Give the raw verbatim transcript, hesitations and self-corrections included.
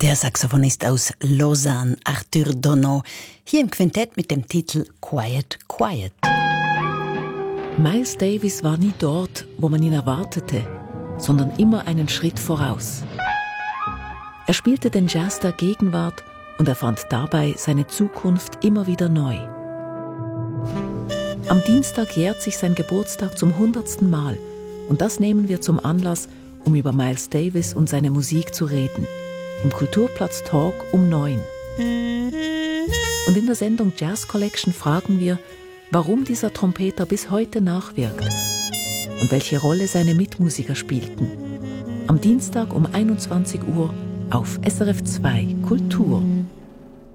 Der Saxophonist aus Lausanne, Arthur Donau, hier im Quintett mit dem Titel Quiet, Quiet. Miles Davis war nie dort, wo man ihn erwartete, sondern immer einen Schritt voraus. Er spielte den Jazz der Gegenwart und erfand dabei seine Zukunft immer wieder neu. Am Dienstag jährt sich sein Geburtstag zum hundertsten Mal und das nehmen wir zum Anlass, um über Miles Davis und seine Musik zu reden. Im Kulturplatz Talk um neun. Und in der Sendung Jazz Collection fragen wir, warum dieser Trompeter bis heute nachwirkt und welche Rolle seine Mitmusiker spielten. Am Dienstag um einundzwanzig Uhr auf S R F zwei Kultur.